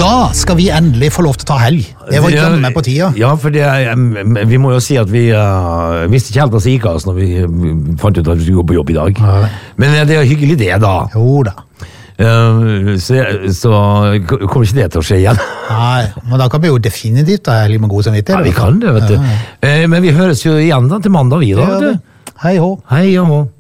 Da skal vi endelig få lov til å ta helg. Det var jammen med på tida. Ja, for vi må jo si at vi visste ikke helt hva som gikk av oss når vi fant ut at vi skulle gå på jobb i dag. Men det er hyggelig det da. Jo da. Så kommer ikke det til å skje igjen. Nei, men da kan vi jo definitivt ta helg med god samvittighet. Ja, vi kan det, vet du. Men vi høres jo igjen da til mandag, vi da. Hei hå. Hei hå.